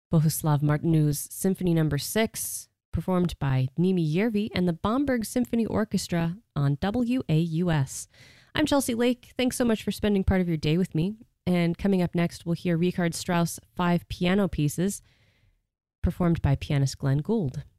Bohuslav Martinu's Symphony No. 6, performed by Nimi Järvi and the Bamberg Symphony Orchestra on WAUS. I'm Chelsea Lake. Thanks so much for spending part of your day with me. And coming up next, we'll hear Richard Strauss' 5 piano pieces, performed by pianist Glenn Gould.